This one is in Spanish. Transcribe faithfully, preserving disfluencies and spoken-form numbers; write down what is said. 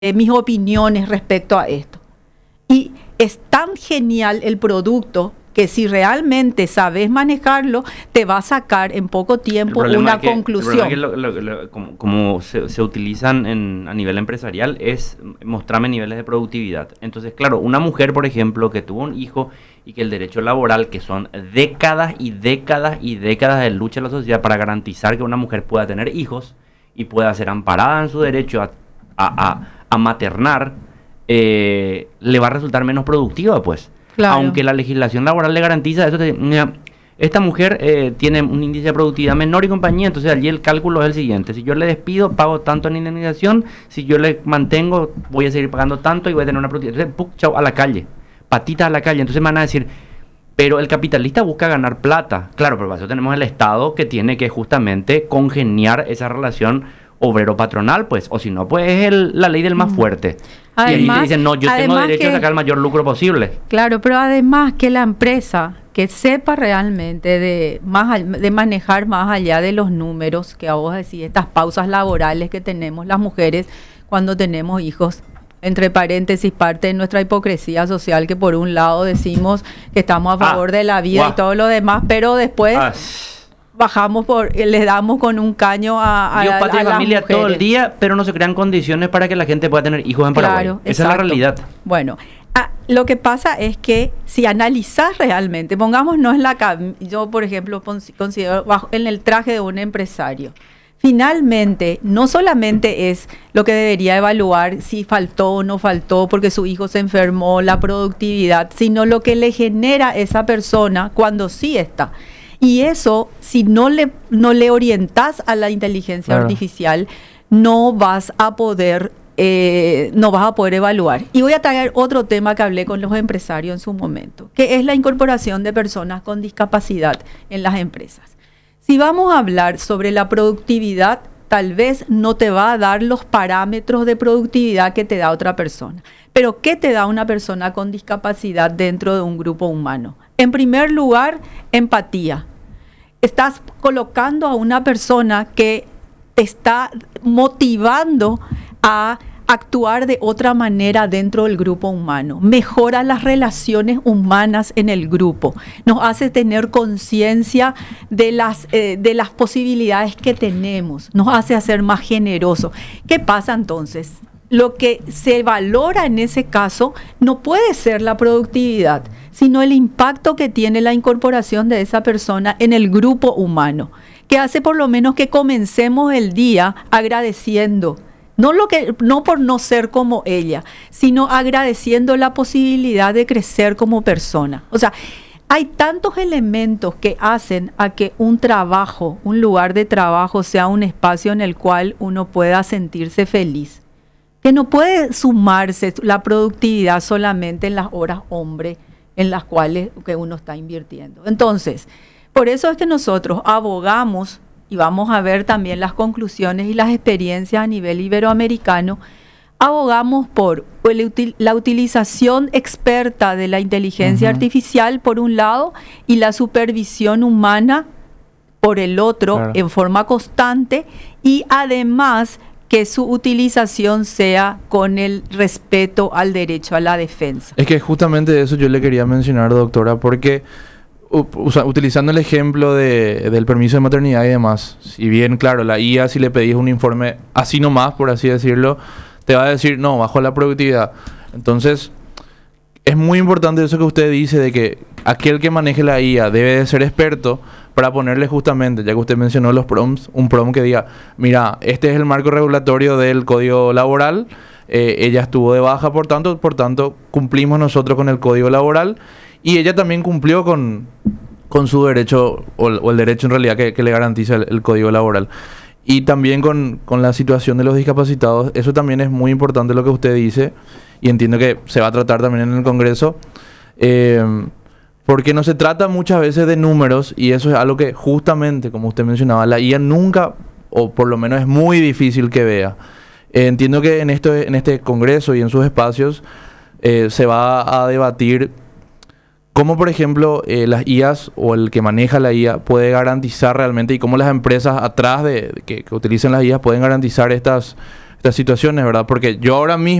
eh, mis opiniones respecto a esto. Y es tan genial el producto que si realmente sabes manejarlo, te va a sacar en poco tiempo una es que, conclusión. El problema es que lo, lo, lo, como, como se, se utilizan en, a nivel empresarial es mostrarme niveles de productividad. Entonces, claro, una mujer, por ejemplo, que tuvo un hijo y que el derecho laboral, que son décadas y décadas y décadas de lucha en la sociedad para garantizar que una mujer pueda tener hijos y pueda ser amparada en su derecho a, a, a, a maternar, eh, le va a resultar menos productiva, pues. Claro. Aunque la legislación laboral le garantiza eso, te, mira, esta mujer eh, tiene un índice de productividad menor y compañía, entonces allí el cálculo es el siguiente: si yo le despido, pago tanto en indemnización; si yo le mantengo, voy a seguir pagando tanto y voy a tener una productividad. Entonces, ¡puc! Chao, a la calle, patitas a la calle. Entonces me van a decir, pero el capitalista busca ganar plata. Claro, pero para eso tenemos el Estado, que tiene que justamente congeniar esa relación obrero-patronal, pues, o si no, pues es el, la ley del más fuerte. Además, y ahí te dicen, no, yo tengo derecho que, a sacar el mayor lucro posible. Claro, pero además que la empresa que sepa realmente de, más, de manejar más allá de los números, que a vos decís, estas pausas laborales que tenemos las mujeres cuando tenemos hijos, entre paréntesis, parte de nuestra hipocresía social, que por un lado decimos que estamos a favor ah, de la vida wow. y todo lo demás, pero después... Ah. bajamos por, les damos con un caño a, a, Dios, patria a y familia todo el día, pero no se crean condiciones para que la gente pueda tener hijos en Paraguay. Claro, esa exacto. es la realidad. Bueno, ah, lo que pasa es que si analizás realmente, pongámonos la yo por ejemplo considero bajo, en el traje de un empresario, finalmente no solamente es lo que debería evaluar si faltó o no faltó porque su hijo se enfermó, la productividad, sino lo que le genera a esa persona cuando sí está. Y eso, si no le, no le orientas a la inteligencia claro. artificial, no vas a poder, eh, no vas a poder evaluar. Y voy a traer otro tema que hablé con los empresarios en su momento, que es la incorporación de personas con discapacidad en las empresas. Si vamos a hablar sobre la productividad, tal vez no te va a dar los parámetros de productividad que te da otra persona. Pero ¿qué te da una persona con discapacidad dentro de un grupo humano? En primer lugar, empatía. Estás colocando a una persona que te está motivando a actuar de otra manera dentro del grupo humano. Mejora las relaciones humanas en el grupo. Nos hace tener conciencia de las, eh, de las posibilidades que tenemos. Nos hace ser más generosos. ¿Qué pasa entonces? Lo que se valora en ese caso no puede ser la productividad, sino el impacto que tiene la incorporación de esa persona en el grupo humano, que hace por lo menos que comencemos el día agradeciendo, no, lo que, no por no ser como ella, sino agradeciendo la posibilidad de crecer como persona. O sea, hay tantos elementos que hacen a que un trabajo, un lugar de trabajo sea un espacio en el cual uno pueda sentirse feliz. Que no puede sumarse la productividad solamente en las horas hombre en las cuales que uno está invirtiendo. Entonces, por eso es que nosotros abogamos, y vamos a ver también las conclusiones y las experiencias a nivel iberoamericano, abogamos por el, la utilización experta de la inteligencia uh-huh. artificial por un lado y la supervisión humana por el otro, claro. en forma constante, y además que su utilización sea con el respeto al derecho a la defensa. Es que justamente eso yo le quería mencionar, doctora, porque u- usa, utilizando el ejemplo de, del permiso de maternidad y demás, si bien, claro, la I A, si le pedís un informe así nomás, por así decirlo, te va a decir, no, bajo la productividad. Entonces, es muy importante eso que usted dice, de que aquel que maneje la I A debe de ser experto para ponerle justamente, ya que usted mencionó los prompts, un prompt que diga, mira, este es el marco regulatorio del Código Laboral, eh, ella estuvo de baja, por tanto, por tanto, cumplimos nosotros con el Código Laboral, y ella también cumplió con, con su derecho, o, o el derecho en realidad que, que le garantiza el, el Código Laboral. Y también con, con la situación de los discapacitados, eso también es muy importante lo que usted dice, y entiendo que se va a tratar también en el Congreso, eh, porque no se trata muchas veces de números, y eso es algo que justamente, como usted mencionaba, la I A nunca, o por lo menos es muy difícil que vea. Eh, entiendo que en, esto, en este Congreso y en sus espacios eh, se va a debatir cómo, por ejemplo, eh, las I As o el que maneja la I A puede garantizar realmente, y cómo las empresas atrás de, de que, que utilicen las I As pueden garantizar estas estas situaciones, ¿verdad? Porque yo ahora mismo